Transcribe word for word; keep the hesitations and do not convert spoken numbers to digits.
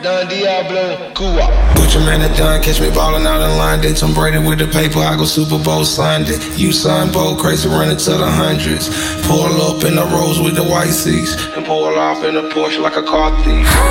Don Diablo, Cuba. Put your man at John, catch me ballin' out in line. They Tom Brady with the paper, I go Super Bowl, signed it. You signed bold, crazy, running to the hundreds. Pull up in the Rolls with the white seats, and pull off in a Porsche like a car thief.